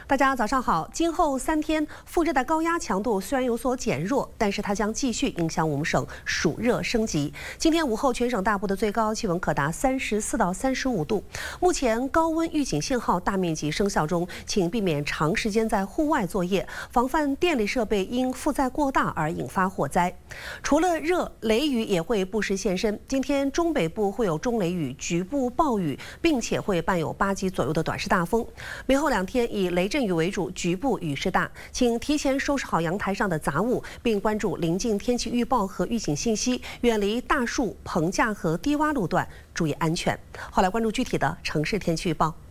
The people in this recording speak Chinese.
大家早上好。今后3天，副热带高压强度虽然有所减弱，但是它将继续影响我们省暑热升级。今天午后，全省大部的最高气温可达34到35度。目前高温预警信号大面积生效中，请避免长时间在户外作业，防范电力设备因负载过大而引发火灾。除了热，雷雨也会不时现身。今天中北部会有中雷雨、局部暴雨，并且会伴有8级左右的短时大风。明后2天以雷阵雨为主，局部雨势大，请提前收拾好阳台上的杂物，并关注临近天气预报和预警信息，远离大树、棚架和低洼路段，注意安全。后来关注具体的城市天气预报。